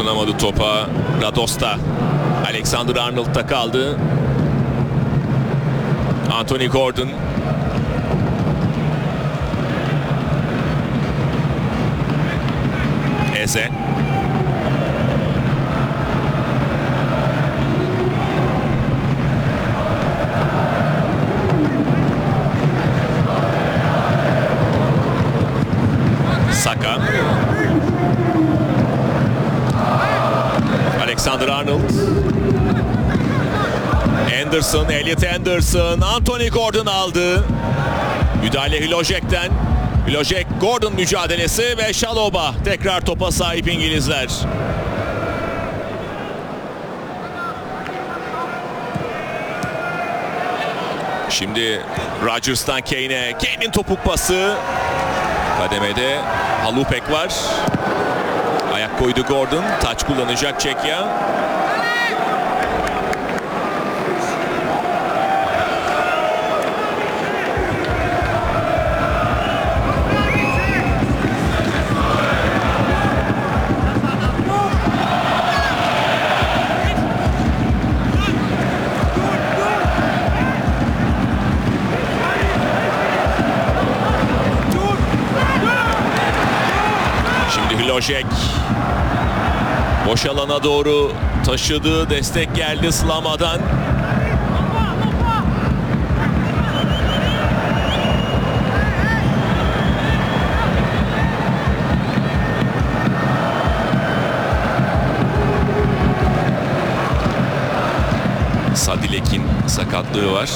Dokunamadı topa. Radosta. Alexander-Arnold'da kaldı. Anthony Gordon. Eze. Saka. Alexander-Arnold. Anderson, Elliot Anderson. Anthony Gordon aldı. Müdahale Hlojek'ten. Hlojek, Gordon mücadelesi ve Chalobah tekrar topa sahip İngilizler. Şimdi Rodgers'tan Kane'e. Kane'in topuk pası. Kademede Halupek var. Ayak koydu Gordon. Taç kullanacak Çekya. Hlojek boş alana doğru taşıdı. Destek geldi Slama'dan. Sadilek'in sakatlığı var.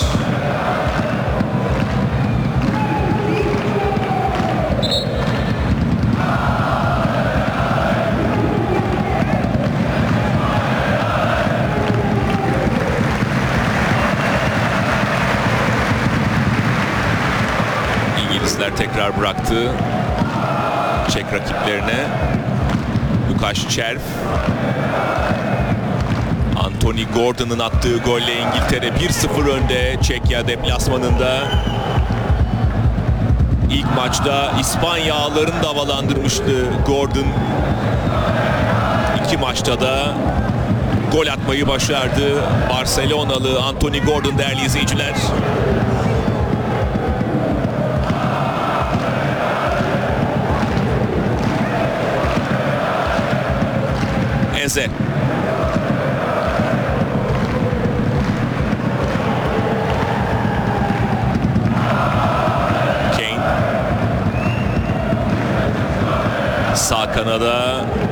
İngilizler tekrar bıraktı Çek rakiplerine. Lukasz Czerw. Anthony Gordon'un attığı golle İngiltere 1-0 önde Çekya deplasmanında. İlk maçta İspanya ağlarını da havalandırmıştı Gordon. İki maçta da gol atmayı başardı Barcelonalı Anthony Gordon değerli izleyiciler. Eze. Kane. Sağ kanada